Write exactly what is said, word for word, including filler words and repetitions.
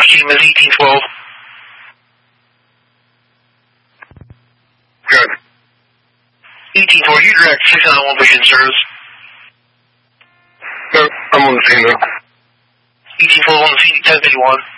watch team is eighteen twelve. Good. eighteen twelve, you direct six nine one vision service. No, I'm on the scene now. eighteen twelve on the scene, ten fifty-one.